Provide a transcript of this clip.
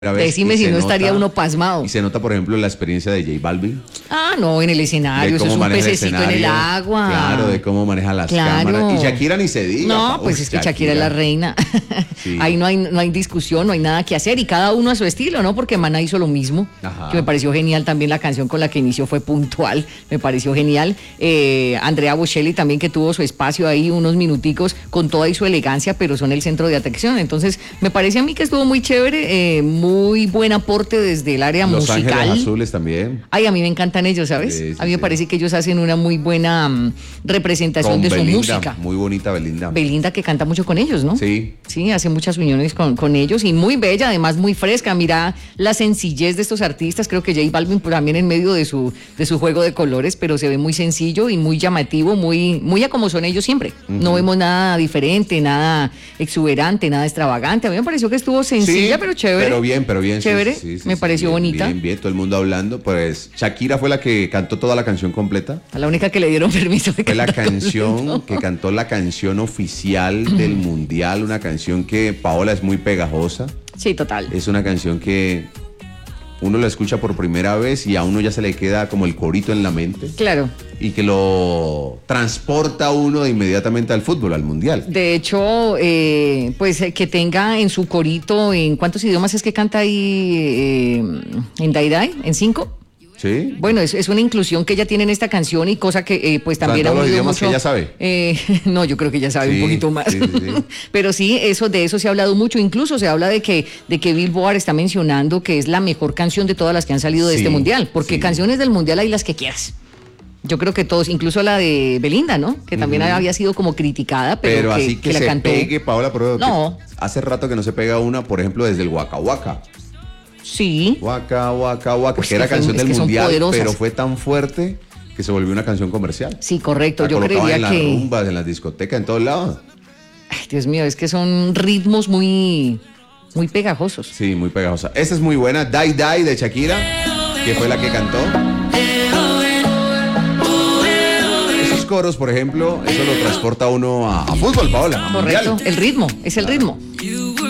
vez. Decime si no estaría uno pasmado. Y se nota, por ejemplo, la experiencia de J Balvin. Ah, no, en el escenario, eso es un pececito en el agua. Claro, de cómo maneja las cámaras. Y Shakira ni se diga. No, pues es que Shakira es la reina. Sí. Ahí no hay discusión, no hay nada que hacer y cada uno a su estilo, ¿no? Porque Maná hizo lo mismo. Ajá. Que me pareció genial también la canción con la que inició fue puntual, me pareció genial. Andrea Bocelli también, que tuvo su espacio ahí unos minuticos con toda y su elegancia, pero son el centro de atención. Entonces, me parece a mí que estuvo muy chévere, muy buen aporte desde el área musical. Los Ángeles Azules también. Ay, a mí me encantan ellos, ¿sabes? Sí, a mí me parece que ellos hacen una muy buena representación con de Belinda, su música. Muy bonita Belinda. Belinda, que canta mucho con ellos, ¿no? Sí. Sí, hace muchas uniones con ellos y muy bella, además muy fresca. Mira la sencillez de estos artistas. Creo que J Balvin también en medio de su juego de colores, pero se ve muy sencillo y muy llamativo, muy a como son ellos siempre. No vemos nada diferente, nada exuberante, nada extravagante. A mí me pareció que estuvo sencilla, pero chévere. Pero bien. Chévere, sí, me pareció bien, bonita. Bien, todo el mundo hablando. Pues Shakira fue la que cantó toda la canción completa. La única que le dieron permiso de cantar. Fue la canción que cantó la canción oficial del Mundial, una canción que, Paola, es muy pegajosa. Sí, total. Es una canción que uno la escucha por primera vez y a uno ya se le queda como el corito en la mente. Claro. Y que lo transporta a uno de inmediatamente al fútbol, al mundial. De hecho, pues que tenga en su corito, ¿en cuántos idiomas es que canta ahí en Dai? ¿En 5? Sí. Bueno, es una inclusión que ella tiene en esta canción y cosa que pues también ha los movido idiomas mucho. Que ella sabe. No, yo creo que ella sabe un poquito más. Sí. Pero sí, de eso se ha hablado mucho. Incluso se habla de que Billboard está mencionando que es la mejor canción de todas las que han salido de este mundial. Porque canciones del mundial hay las que quieras. Yo creo que todos, incluso la de Belinda, ¿no? Que también había sido como criticada, pero así que la se cantó. Pegue, Paola, pero no. Hace rato que no se pega una, por ejemplo, desde el Waka Waka. Sí. Waka Waka Waka, pues que era canción del mundial, pero fue tan fuerte que se volvió una canción comercial. Sí, correcto. Yo creería en que las rumbas, en las discotecas, en todos lados. Ay, Dios mío, es que son ritmos muy pegajosos. Sí, muy pegajosa. Esta es muy buena, Die Die de Shakira, que fue la que cantó. Esos coros, por ejemplo, eso lo transporta uno a fútbol, Paola. Correcto, mundial. el ritmo, es el ritmo.